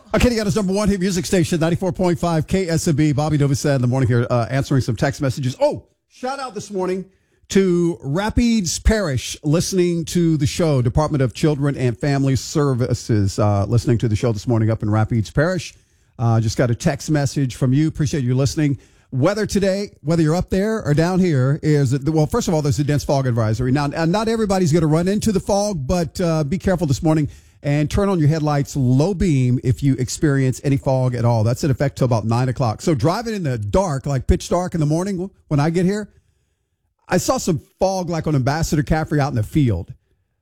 Okay, you got us number one hit music station, 94.5 KSMB. Bobby Novosad in the morning here, answering some text messages. Oh, shout out this morning to Rapides Parish, listening to the show. Department of Children and Family Services, listening to the show this morning up in Rapides Parish. Just got a text message from you. Appreciate you listening. Weather today, whether you're up there or down here, is, well, first of all, there's a dense fog advisory. Now, not everybody's going to run into the fog, but be careful this morning. And turn on your headlights low beam if you experience any fog at all. That's in effect till about 9 o'clock. So driving in the dark, like pitch dark in the morning when I get here, I saw some fog like on Ambassador Caffrey out in the field.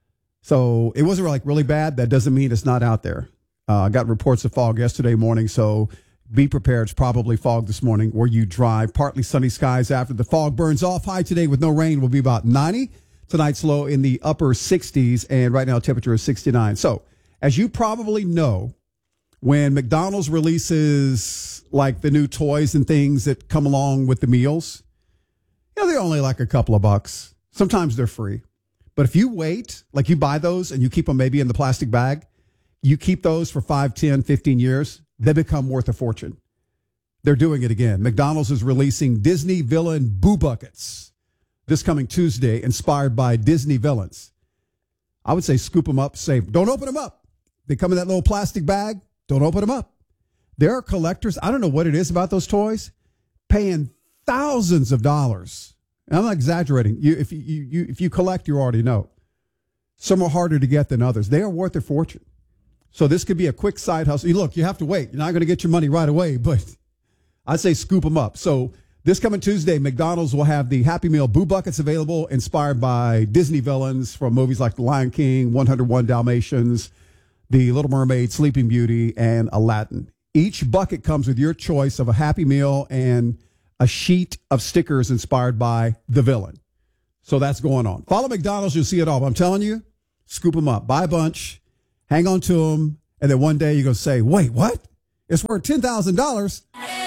So it wasn't like really bad. That doesn't mean it's not out there. I got reports of fog yesterday morning, so be prepared. It's probably fog this morning where you drive. Partly sunny skies after the fog burns off. High today with no rain will be about 90. Tonight's low in the upper 60s, and right now temperature is 69. So, as you probably know, when McDonald's releases like the new toys and things that come along with the meals, they're only like a couple of bucks. Sometimes they're free. But if you wait, like you buy those and you keep them maybe in the plastic bag, you keep those for 5, 10, 15 years, they become worth a fortune. They're doing it again. McDonald's is releasing Disney villain Boo Buckets this coming Tuesday, inspired by Disney villains. I would say scoop them up, save. Don't open them up. They come in that little plastic bag. Don't open them up. There are collectors, I don't know what it is about those toys, paying thousands of dollars. And I'm not exaggerating. If you collect, you already know. Some are harder to get than others. They are worth a fortune. So this could be a quick side hustle. Look, you have to wait. You're not going to get your money right away, but I say scoop them up. So this coming Tuesday, McDonald's will have the Happy Meal Boo Buckets available, inspired by Disney villains from movies like The Lion King, 101 Dalmatians, The Little Mermaid, Sleeping Beauty, and Aladdin. Each bucket comes with your choice of a Happy Meal and a sheet of stickers inspired by the villain. So that's going on. Follow McDonald's, you'll see it all. But I'm telling you, scoop them up. Buy a bunch, hang on to them, and then one day you're going to say, wait, what? It's worth $10,000.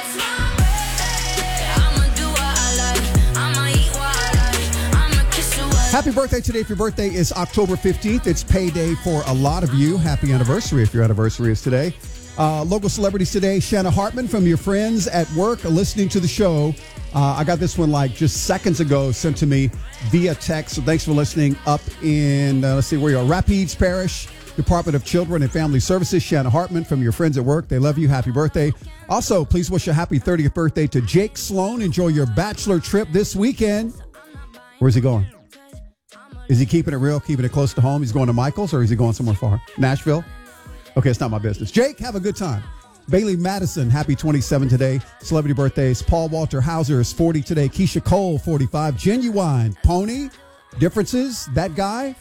Happy birthday today. If your birthday is October 15th, it's payday for a lot of you. Happy anniversary if your anniversary is today. Local celebrities today, Shanna Hartman from your friends at work listening to the show. I got this one like just seconds ago sent to me via text. So thanks for listening up in, let's see where you are, Rapides Parish, Department of Children and Family Services. Shanna Hartman from your friends at work. They love you. Happy birthday. Also, please wish a happy 30th birthday to Jake Sloan. Enjoy your bachelor trip this weekend. Where's he going? Is he keeping it real, keeping it close to home? He's going to Michael's, or is he going somewhere far? Nashville? Okay, it's not my business. Jake, have a good time. Bailey Madison, happy 27 today. Celebrity birthdays. Paul Walter Hauser is 40 today. Keisha Cole, 45. Genuine Pony, Differences, that guy,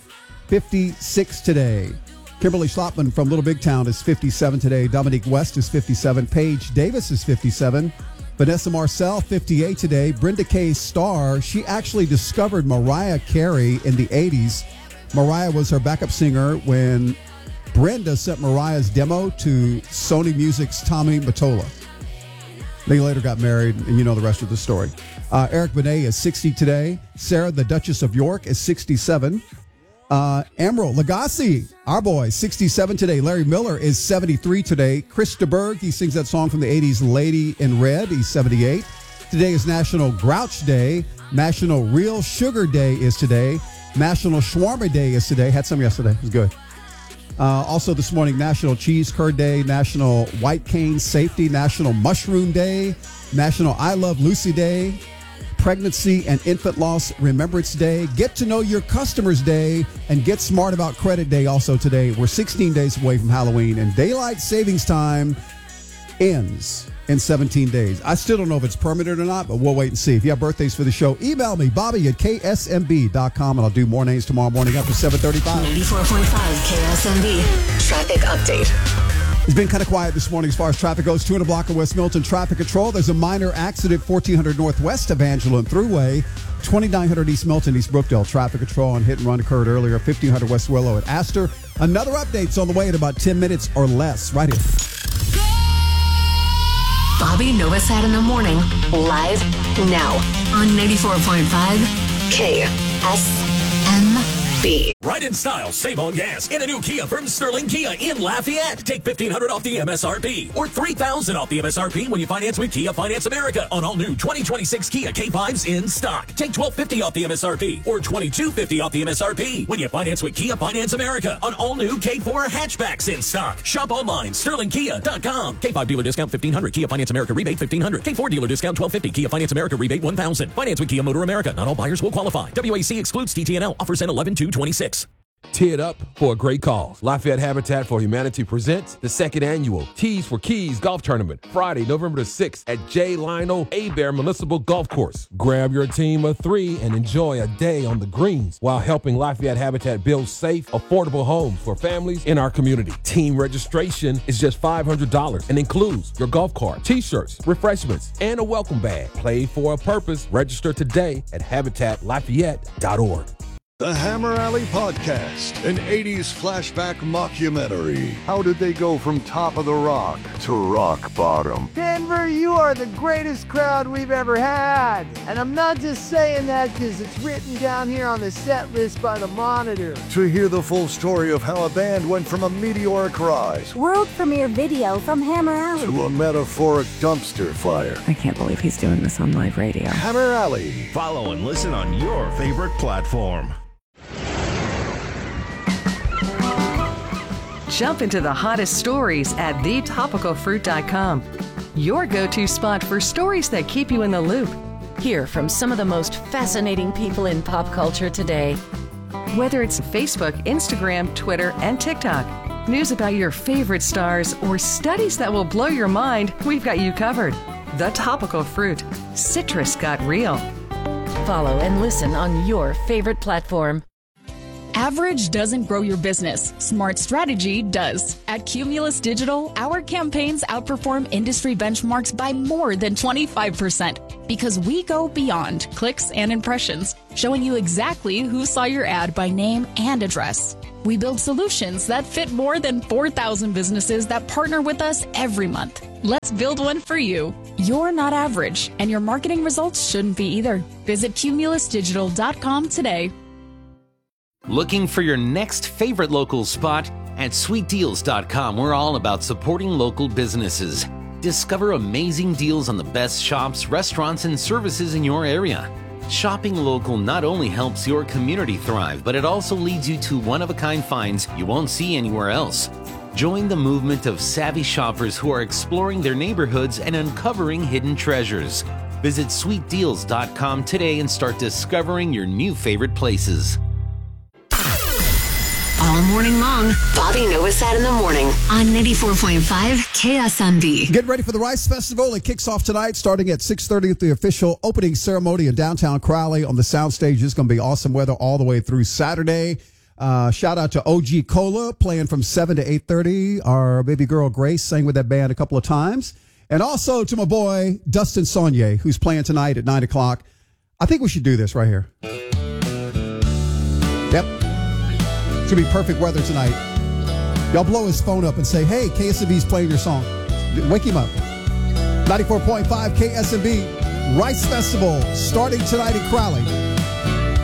56 today. Kimberly Schlotman from Little Big Town is 57 today. Dominique West is 57. Paige Davis is 57. Vanessa Marcel, 58 today. Brenda K. Starr, she actually discovered Mariah Carey in the 80s. Mariah was her backup singer when Brenda sent Mariah's demo to Sony Music's Tommy Mottola. They later got married, and you know the rest of the story. Eric Benet is 60 today. Sarah, the Duchess of York, is 67. Emerald Lagasse, our boy, 67 today. Larry Miller is 73 today. Chris de Burgh, he sings that song from the 80s, Lady in Red. He's 78. Today is National Grouch Day. National Real Sugar Day is today. National Shawarma Day is today. Had some yesterday. It was good. Also this morning, National Cheese Curd Day, National White Cane Safety, National Mushroom Day, National I Love Lucy Day, Pregnancy and Infant Loss Remembrance Day, Get to Know Your Customers Day, and Get Smart About Credit Day also today. We're 16 days away from Halloween, and Daylight Savings Time ends in 17 days. I still don't know if it's permanent or not, but we'll wait and see. If you have birthdays for the show, email me, Bobby@ksmb.com, and I'll do more names tomorrow morning after 7:35. 94.5 KSMB Traffic Update. It's been kind of quiet this morning as far as traffic goes. 200 block of West Milton traffic control. There's a minor accident 1400 Northwest of Angela Thruway. 2900 East Milton, East Brookdale. Traffic control and hit and run occurred earlier. 1500 West Willow at Astor. Another update's on the way in about 10 minutes or less. Right here. Bobby Novosad in the morning. Live now on 94.5 KSMB. KSMB. Right in style, save on gas in a new Kia from Sterling Kia in Lafayette. Take $1,500 off the MSRP or $3,000 off the MSRP when you finance with Kia Finance America on all new 2026 Kia K5s in stock. Take $1,250 off the MSRP or $2,250 off the MSRP when you finance with Kia Finance America on all new K4 hatchbacks in stock. Shop online, sterlingkia.com. K5 dealer discount $1,500. Kia Finance America rebate $1,500. K4 dealer discount $1,250. Kia Finance America rebate $1,000. Finance with Kia Motor America. Not all buyers will qualify. WAC excludes TTNL. Offers end 11/2/26. Tee it up for a great cause. Lafayette Habitat for Humanity presents the second annual Tees for Keys Golf Tournament, Friday, November the 6th at J. Lionel Abear Municipal Golf Course. Grab your team of 3 and enjoy a day on the greens while helping Lafayette Habitat build safe, affordable homes for families in our community. Team registration is just $500 and includes your golf cart, t-shirts, refreshments, and a welcome bag. Play for a purpose. Register today at habitatlafayette.org. The Hammer Alley Podcast, an 80s flashback mockumentary. How did they go from top of the rock to rock bottom? Denver, you are the greatest crowd we've ever had. And I'm not just saying that because it's written down here on the set list by the Monitor. To hear the full story of how a band went from a meteoric rise World premiere video from Hammer Alley to a metaphoric dumpster fire. I can't believe he's doing this on live radio. Hammer Alley. Follow and listen on your favorite platform. Jump into the hottest stories at thetopicalfruit.com. Your go-to spot for stories that keep you in the loop. Hear from some of the most fascinating people in pop culture today. Whether it's Facebook, Instagram, Twitter, and TikTok, news about your favorite stars, or studies that will blow your mind, we've got you covered. The Topical Fruit. Citrus got real. Follow and listen on your favorite platform. Average doesn't grow your business. Smart strategy does. At Cumulus Digital, our campaigns outperform industry benchmarks by more than 25% because we go beyond clicks and impressions, showing you exactly who saw your ad by name and address. We build solutions that fit more than 4,000 businesses that partner with us every month. Let's build one for you. You're not average, and your marketing results shouldn't be either. Visit cumulusdigital.com today. Looking for your next favorite local spot? At sweetdeals.com, we're all about supporting local businesses. Discover amazing deals on the best shops, restaurants, and services in your area. Shopping local not only helps your community thrive, but it also leads you to one-of-a-kind finds you won't see anywhere else. Join the movement of savvy shoppers who are exploring their neighborhoods and uncovering hidden treasures. Visit sweetdeals.com today and start discovering your new favorite places. All morning long, Bobby Novosad in the morning on 94.5 KSMB. Get ready for the Rice Festival. It kicks off tonight starting at 6:30 with the official opening ceremony in downtown Crowley on the soundstage. It's going to be awesome weather all the way through Saturday. Shout out to OG Cola playing from 7 to 8:30. Our baby girl Grace sang with that band a couple of times. And also to my boy Dustin Saunier, who's playing tonight at 9 o'clock. I think we should do this right here. Yep. It's going to be perfect weather tonight. Y'all blow his phone up and say, hey, KSMB's playing your song. Wake him up. 94.5 KSMB Rice Festival starting tonight in Crowley.